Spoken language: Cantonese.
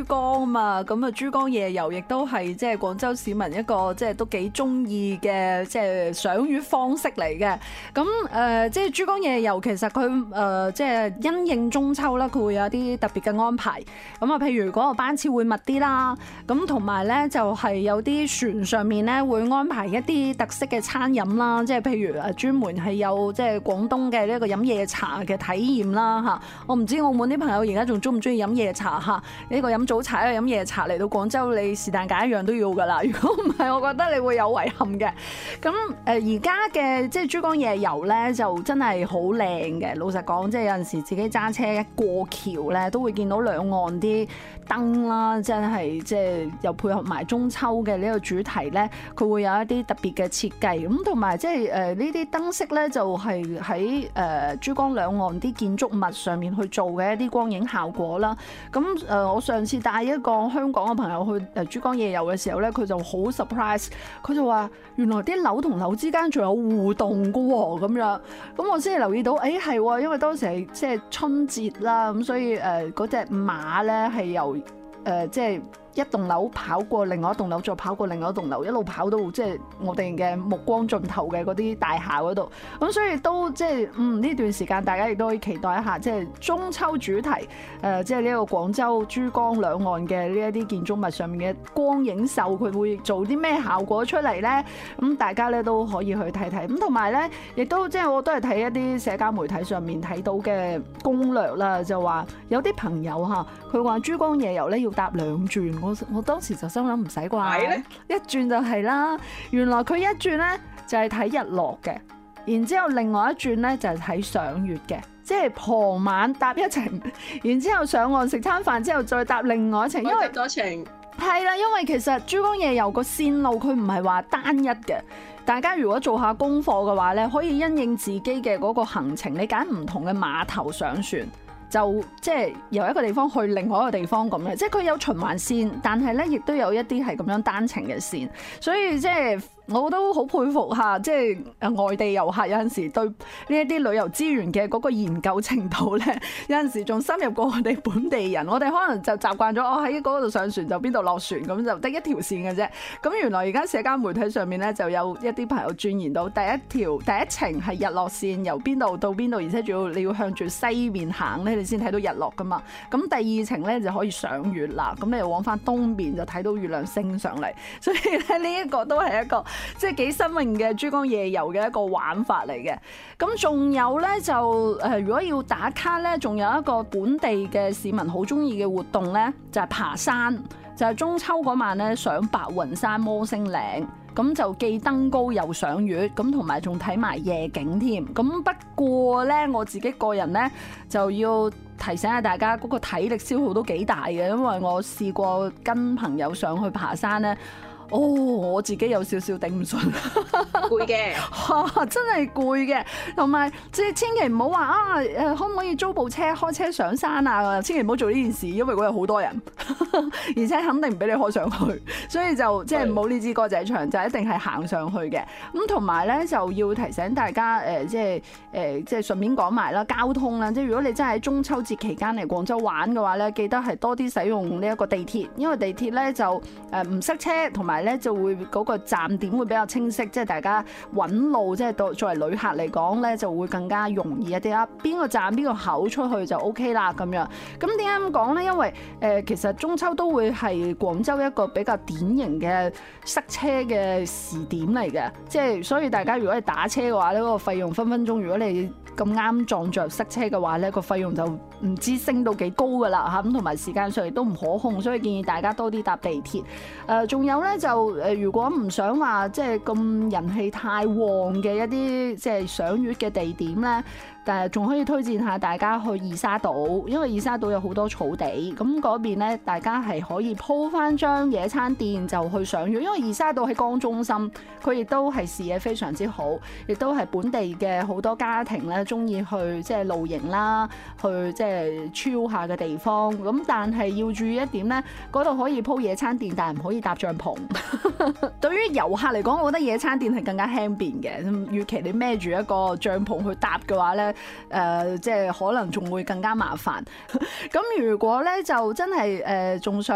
江啊嘛，咁啊珠江夜遊亦都係即係廣州市民一個即係都幾中意嘅即係賞月方式嚟嘅。咁即係珠江夜遊其實佢即係因應中秋啦，佢會有啲特別嘅安排。咁啊，譬如嗰個班次會密啲啦，咁同埋咧就係有啲船上面咧會安排一啲特色嘅餐飲啦，即係譬如專門係有即係廣東嘅呢一個飲夜茶嘅體驗啦嚇。我唔知澳門啲朋友而家仲中唔中意飲夜茶嚇？呢個飲早茶，一個飲夜茶，嚟到廣州你是但揀一樣都要噶啦。如果唔係，我覺得你會有遺憾嘅。咁而家嘅即係珠江夜遊咧，就真係好靚嘅。老實講，即係有陣時自己揸車一過橋咧，都會見到兩岸啲燈啦，真係即係又配合埋中秋嘅呢個主題咧，佢會有一啲特別嘅設計。咁同埋即係呢啲燈飾咧，就係喺珠江兩岸啲建築物上面去做嘅一啲光影效果啦。咁我上次帶一個香港嘅朋友去珠江夜遊嘅時候咧，佢就好 surprise， 佢就話原來啲樓同樓之間仲有互動㗎喎，咁樣。咁我先係留意到，係喎，因為當時係即係春節啦，咁所以嗰隻馬咧係由即係一棟樓跑過另外一棟樓，再跑過另外一棟樓，一路跑到即係我哋嘅目光盡頭嘅嗰啲大廈嗰度。咁所以都即係呢段時間，大家亦都可以期待一下，即係中秋主題即係呢個廣州珠江兩岸嘅呢一啲建築物上面嘅光影秀，佢會做啲咩效果出嚟咧？咁大家咧都可以去睇睇。咁同埋咧，亦都即係我都係睇一啲社交媒體上面睇到嘅攻略啦，就話有啲朋友嚇，佢話珠江夜遊咧要搭兩轉。我當時就心諗唔使啩，一轉就係啦。原來佢一轉咧就係睇日落嘅，然之後另外一轉咧就係睇賞月嘅，即係傍晚搭一程，然之後上岸食餐飯之後再搭另外一程，因為多程係啦，因為其實珠江夜遊個線路佢唔係話單一嘅。大家如果做下功課嘅話咧，可以因應自己嘅嗰個行程，你揀唔同嘅碼頭上船。就即係由一個地方去另外一個地方咁嘅，即係佢有循環線，但係咧亦都有一啲係咁樣單程嘅線，所以即係我都好佩服下，即係外地遊客有陣時對呢一啲旅遊資源嘅嗰個研究程度咧，有陣時仲深入過我哋本地人。我哋可能就習慣咗，我喺嗰度上船就邊度落船，咁就得一條線嘅啫。咁原來而家社交媒體上面咧就有一啲朋友鑽研到第一程係日落線，由邊度到邊度，而且仲要你要向住西面行咧，你先睇到日落噶嘛。咁第二程咧就可以賞月啦，咁你又往翻東邊就睇到月亮升上嚟。所以咧呢一個都係一個即係幾新穎嘅珠江夜遊嘅一個玩法嚟嘅。咁仲有咧就如果要打卡咧，仲有一個本地嘅市民好中意嘅活動咧，就係爬山，就係中秋嗰晚咧上白雲山摩星嶺。咁就既登高又賞月，咁同埋仲睇埋夜景添。咁不過咧，我自己個人咧就要提醒下大家，嗰個體力消耗都幾大嘅，因為我試過跟朋友上去爬山咧。我自己有少少頂唔順， 攰嘅， 真係攰嘅，同埋即係千祈唔好話可唔可以租部車開車上山啊？千祈唔好做呢件事，因為嗰日好多人，而且肯定唔俾你開上去，所以就即係唔好呢支歌仔唱，就一定係行上去嘅。咁同埋咧就要提醒大家即係順便講埋啦，交通啦，即係如果你真係喺中秋節期間嚟廣州玩嘅話咧，記得係多啲使用呢一個地鐵，因為地鐵咧就唔塞車，同埋咧就會嗰個站點會比較清晰，即係大家揾路，即係作為旅客嚟講咧就會更加容易一啲啦。邊個站邊個口出去就 OK 啦咁樣。咁點解咁講咧？因為其實中秋都會係廣州一個比較典型嘅塞車嘅時點嚟嘅，即係所以大家如果係打車嘅話咧，嗰個費用分分鐘，如果你咁啱撞着塞車嘅話咧，個費用就唔知升到幾高噶啦嚇，咁同埋時間上亦都唔可控，所以建議大家多啲搭地鐵。仲有咧就如果唔想話即係咁人氣太旺嘅一啲即係賞月嘅地點咧，但係仲可以推薦下大家去二沙島，因為二沙島有好多草地，咁嗰邊咧大家係可以鋪翻張野餐墊就去賞月，因為二沙島喺江中心，佢亦都係視野非常之好，亦都係本地嘅好多家庭咧中意去即係露營啦，去即係 chill 下嘅地方。咁但係要注意一點咧，嗰度可以鋪野餐墊，但係唔可以搭帳篷。對於遊客嚟講，我覺得野餐墊係更加輕便嘅。與其你孭住一個帳篷去搭嘅話咧，即係可能仲會更加麻煩。咁如果咧就真係仲想